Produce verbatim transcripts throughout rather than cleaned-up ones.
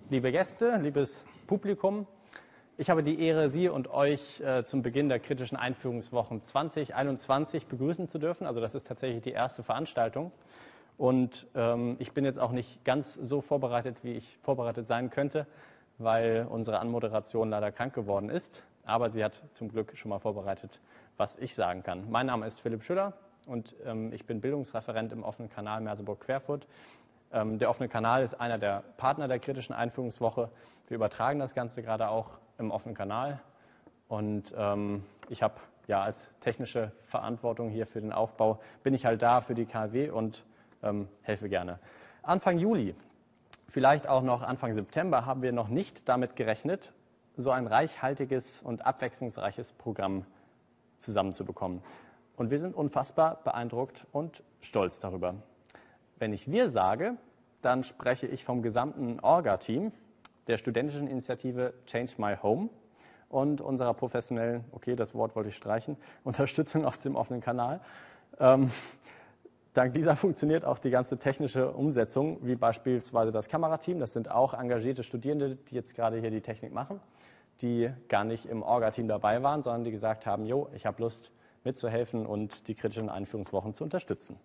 liebe Gäste, liebes Publikum. Ich habe die Ehre, Sie und euch äh, zum Beginn der kritischen Einführungswochen zwanzig einundzwanzig begrüßen zu dürfen. Also das ist tatsächlich die erste Veranstaltung. Und ähm, ich bin jetzt auch nicht ganz so vorbereitet, wie ich vorbereitet sein könnte, weil unsere Anmoderation leider krank geworden ist. Aber sie hat zum Glück schon mal vorbereitet, was ich sagen kann. Mein Name ist Philipp Schüller und ähm, ich bin Bildungsreferent im offenen Kanal Merseburg-Querfurt. Ähm, der offene Kanal ist einer der Partner der kritischen Einführungswoche. Wir übertragen das Ganze gerade auch im offenen Kanal. Und ähm, ich habe ja als technische Verantwortung hier für den Aufbau, bin ich halt da für die K W und ähm, helfe gerne. Anfang Juli, vielleicht auch noch Anfang September, haben wir noch nicht damit gerechnet, so ein reichhaltiges und abwechslungsreiches Programm zusammenzubekommen. Und wir sind unfassbar beeindruckt und stolz darüber. Wenn ich wir sage, dann spreche ich vom gesamten Orga-Team der studentischen Initiative Change My Home und unserer professionellen, okay, das Wort wollte ich streichen, Unterstützung aus dem offenen Kanal. Ähm, dank dieser funktioniert auch die ganze technische Umsetzung, wie beispielsweise das Kamerateam. Das sind auch engagierte Studierende, die jetzt gerade hier die Technik machen, die gar nicht im Orga-Team dabei waren, sondern die gesagt haben, jo, ich habe Lust mitzuhelfen und die kritischen Einführungswochen zu unterstützen.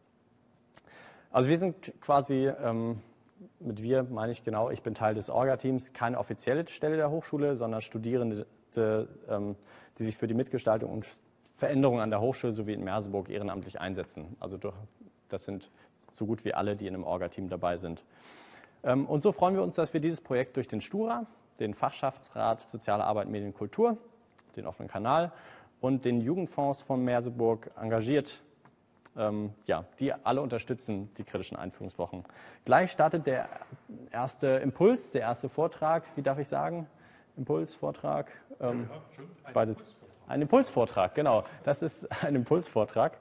Also wir sind quasi, ähm, mit wir meine ich genau, ich bin Teil des Orga-Teams, keine offizielle Stelle der Hochschule, sondern Studierende, ähm, die sich für die Mitgestaltung und Veränderung an der Hochschule sowie in Merseburg ehrenamtlich einsetzen. Also das sind so gut wie alle, die in einem Orga-Team dabei sind. Ähm, und so freuen wir uns, dass wir dieses Projekt durch den STURA, den Fachschaftsrat Soziale Arbeit, Medien, Kultur, den offenen Kanal und den Jugendfonds von Merseburg engagiert. Ähm, ja, die alle unterstützen die kritischen Einführungswochen. Gleich startet der erste Impuls, der erste Vortrag, wie darf ich sagen? Impulsvortrag? Ähm, ja, schön. Ein beides. Impulsvortrag. Ein Impulsvortrag, genau. Das ist ein Impulsvortrag.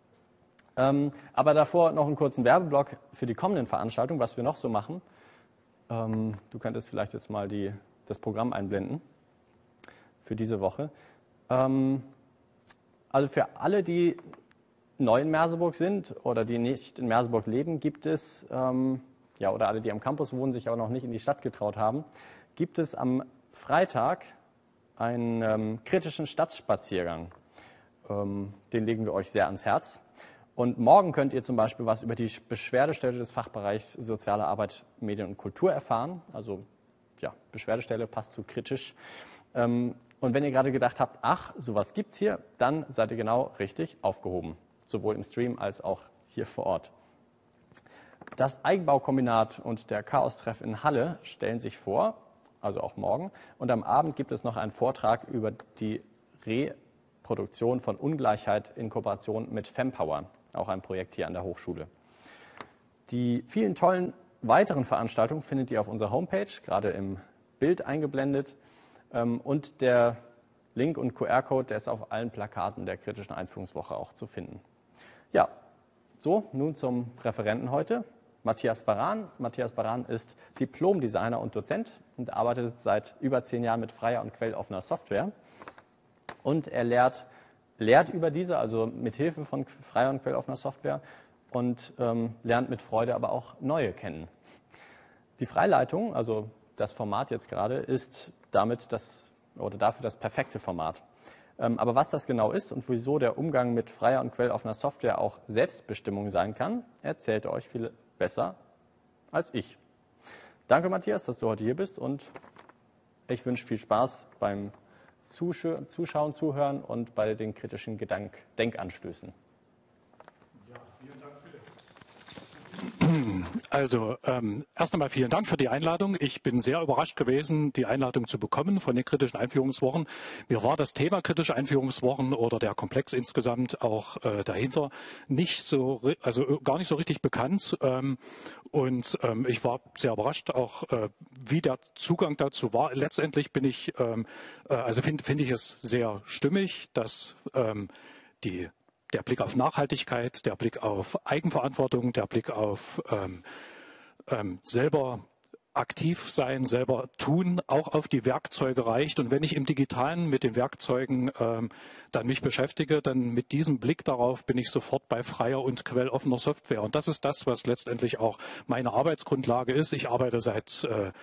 Ähm, aber davor noch einen kurzen Werbeblock für die kommenden Veranstaltungen, was wir noch so machen. Ähm, du könntest vielleicht jetzt mal die, das Programm einblenden für diese Woche. Ähm, also für alle, die neu in Merseburg sind oder die nicht in Merseburg leben, gibt es, ähm, ja, oder alle, die am Campus wohnen, sich aber noch nicht in die Stadt getraut haben, gibt es am Freitag einen ähm, kritischen Stadtspaziergang. Ähm, den legen wir euch sehr ans Herz. Und morgen könnt ihr zum Beispiel was über die Beschwerdestelle des Fachbereichs Soziale Arbeit, Medien und Kultur erfahren. Also, ja, Beschwerdestelle passt zu kritisch. Ähm, und wenn ihr gerade gedacht habt, ach, sowas gibt's hier, dann seid ihr genau richtig aufgehoben. Sowohl im Stream als auch hier vor Ort. Das Eigenbaukombinat und der Chaos-Treff in Halle stellen sich vor, also auch morgen. Und am Abend gibt es noch einen Vortrag über die Reproduktion von Ungleichheit in Kooperation mit Fempower, auch ein Projekt hier an der Hochschule. Die vielen tollen weiteren Veranstaltungen findet ihr auf unserer Homepage, gerade im Bild eingeblendet. Und der Link und Q R-Code, der ist auf allen Plakaten der kritischen Einführungswoche auch zu finden. Ja, so, nun zum Referenten heute, Matthias Baran. Matthias Baran ist Diplom-Designer und Dozent und arbeitet seit über zehn Jahren mit freier und quelloffener Software. Und er lehrt, lehrt über diese, also mit Hilfe von freier und quelloffener Software und ähm, lernt mit Freude aber auch neue kennen. Die Freileitung, also das Format jetzt gerade, ist damit das, oder dafür das perfekte Format. Aber was das genau ist und wieso der Umgang mit freier und quelloffener Software auch Selbstbestimmung sein kann, erzählt er euch viel besser als ich. Danke, Matthias, dass du heute hier bist und ich wünsche viel Spaß beim Zuschauen, Zuhören und bei den kritischen Gedank- Denkanstößen. Ja, vielen Dank, Philipp. Also ähm, erst einmal vielen Dank für die Einladung. Ich bin sehr überrascht gewesen, die Einladung zu bekommen von den kritischen Einführungswochen. Mir war das Thema kritische Einführungswochen oder der Komplex insgesamt auch äh, dahinter nicht so, also gar nicht so richtig bekannt. Ähm, und ähm, ich war sehr überrascht, auch äh, wie der Zugang dazu war. Letztendlich bin ich, ähm, äh, also finde finde ich es sehr stimmig, dass ähm, die der Blick auf Nachhaltigkeit, der Blick auf Eigenverantwortung, der Blick auf ähm, ähm, selber aktiv sein, selber tun, auch auf die Werkzeuge reicht. Und wenn ich im Digitalen mit den Werkzeugen ähm, dann mich beschäftige, dann mit diesem Blick darauf bin ich sofort bei freier und quelloffener Software. Und das ist das, was letztendlich auch meine Arbeitsgrundlage ist. Ich arbeite seit äh,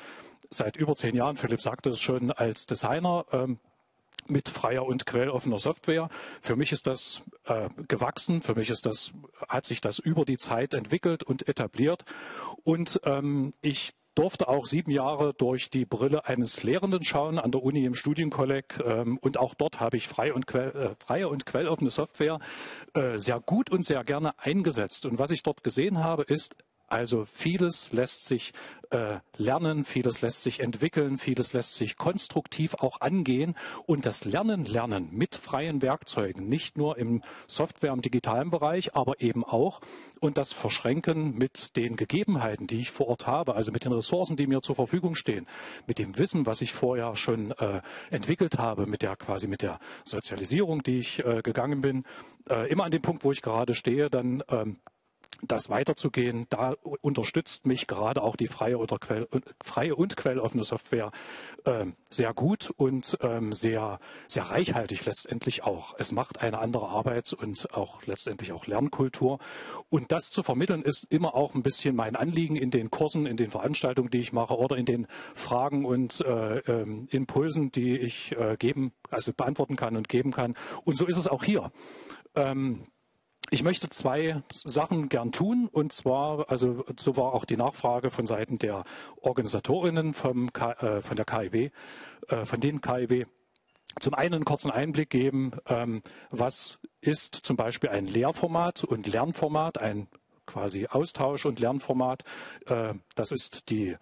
seit über zehn Jahren, Philipp sagte es schon, als Designer ähm, mit freier und quelloffener Software. Für mich ist das äh, gewachsen, für mich ist das, hat sich das über die Zeit entwickelt und etabliert. Und ähm, ich durfte auch sieben Jahre durch die Brille eines Lehrenden schauen an der Uni im Studienkolleg. Ähm, und auch dort habe ich frei und quell, äh, freie und quelloffene Software äh, sehr gut und sehr gerne eingesetzt. Und was ich dort gesehen habe, ist, also vieles lässt sich äh, lernen, vieles lässt sich entwickeln, vieles lässt sich konstruktiv auch angehen. Und das Lernen, Lernen mit freien Werkzeugen, nicht nur im Software- und digitalen Bereich, aber eben auch. Und das Verschränken mit den Gegebenheiten, die ich vor Ort habe, also mit den Ressourcen, die mir zur Verfügung stehen, mit dem Wissen, was ich vorher schon äh, entwickelt habe, mit der quasi mit der Sozialisierung, die ich äh, gegangen bin, äh, immer an dem Punkt, wo ich gerade stehe, dann ähm, das weiterzugehen, da unterstützt mich gerade auch die freie, oder Quell, freie und quelloffene Software äh, sehr gut und ähm, sehr, sehr reichhaltig letztendlich auch. Es macht eine andere Arbeits- und auch letztendlich auch Lernkultur. Und das zu vermitteln ist immer auch ein bisschen mein Anliegen in den Kursen, in den Veranstaltungen, die ich mache oder in den Fragen und äh, äh, Impulsen, die ich äh, geben, also beantworten kann und geben kann. Und so ist es auch hier. Ähm, Ich möchte zwei Sachen gern tun, und zwar, also so war auch die Nachfrage von Seiten der Organisatorinnen vom K, äh, von der K I W, äh, von den K I W. Zum einen einen kurzen Einblick geben, ähm, was ist zum Beispiel ein Lehrformat und Lernformat, ein quasi Austausch- und Lernformat. Äh, das ist die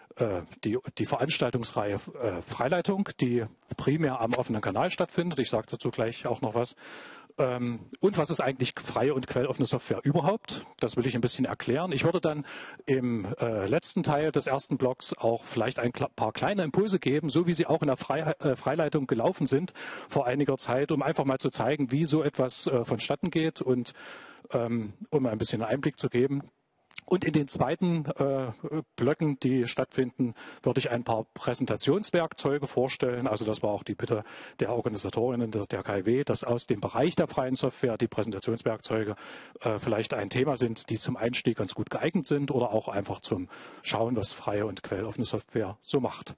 Die, die Veranstaltungsreihe äh, Freileitung, die primär am offenen Kanal stattfindet. Ich sage dazu gleich auch noch was. Ähm, und was ist eigentlich freie und quelloffene Software überhaupt? Das will ich ein bisschen erklären. Ich würde dann im äh, letzten Teil des ersten Blocks auch vielleicht ein paar kleine Impulse geben, so wie sie auch in der Frei, äh, Freileitung gelaufen sind vor einiger Zeit, um einfach mal zu zeigen, wie so etwas äh, vonstatten geht und ähm, um ein bisschen Einblick zu geben. Und in den zweiten äh, Blöcken, die stattfinden, würde ich ein paar Präsentationswerkzeuge vorstellen. Also das war auch die Bitte der Organisatorinnen der, der K I W, dass aus dem Bereich der freien Software die Präsentationswerkzeuge äh, vielleicht ein Thema sind, die zum Einstieg ganz gut geeignet sind oder auch einfach zum Schauen, was freie und quelloffene Software so macht.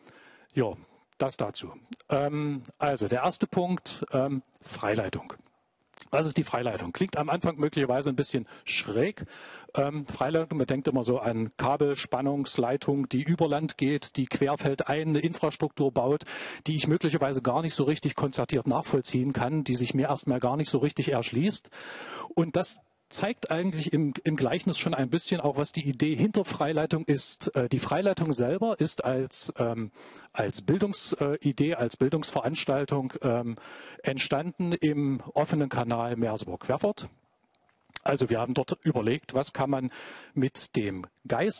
Ja, das dazu. Ähm, also der erste Punkt, ähm, Freileitung. Was ist die Freileitung? Klingt am Anfang möglicherweise ein bisschen schräg. Ähm, Freileitung, man denkt immer so an Kabelspannungsleitung, die über Land geht, die querfeldein eine Infrastruktur baut, die ich möglicherweise gar nicht so richtig konzertiert nachvollziehen kann, die sich mir erstmal gar nicht so richtig erschließt. Und das zeigt eigentlich im, im Gleichnis schon ein bisschen auch, was die Idee hinter Freileitung ist. Äh, die Freileitung selber ist als, ähm, als Bildungsidee, als Bildungsveranstaltung ähm, entstanden im offenen Kanal Merseburg-Querfurt. Also wir haben dort überlegt, was kann man mit dem Geist